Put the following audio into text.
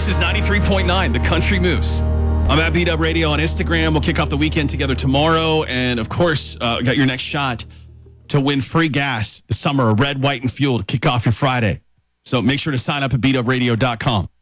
This is 93.9, The Country Moose. I'm at B-Dub Radio on Instagram. We'll kick off the weekend together tomorrow. And, of course, got your next shot to win free gas this summer, red, white, and fuel to kick off your Friday. So make sure to sign up at BDubRadio.com.